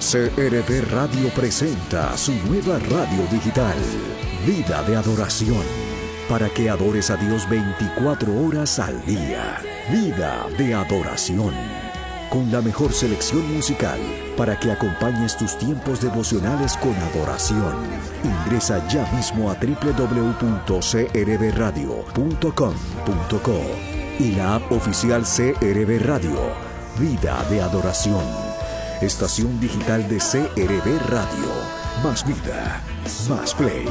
CRB Radio presenta su nueva radio digital, Vida de Adoración, para que adores a Dios 24 horas al día. Vida de Adoración, con la mejor selección musical para que acompañes tus tiempos devocionales con adoración. Ingresa ya mismo a www.crbradio.com.co y la app oficial CRB Radio, Vida de Adoración. Estación digital de CRB Radio. Más vida, más play.